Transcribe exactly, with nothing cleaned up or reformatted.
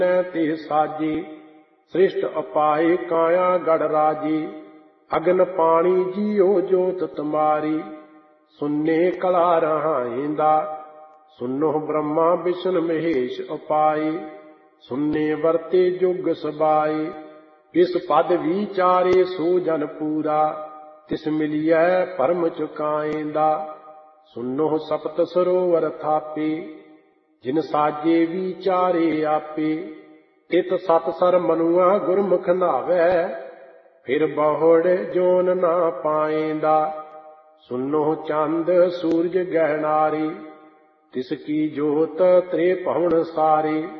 ते साजे। सृष्ट अपाए काया गढ़ राजे। अगन पानी जियो जोत तुम्हारी। सुन्ने कला रहाइंदा। सुनो ब्रह्मा विष्णु महेश उपाए। सुन्ने वरते जुग सबाए। इस पद विचारे सो जन पूरा। तिस मिलिए परम चुकाएंदा। सुनो सप्त सरोवर थापे। जिन साजे विचारे आपे। तित सत सर मनुआ गुरमुख नावै। फिर बहुड़ जोन ना पाएंदा। सुनो चंद सूरज गहनारे। तिसकी जोत त्रे पवन सारे।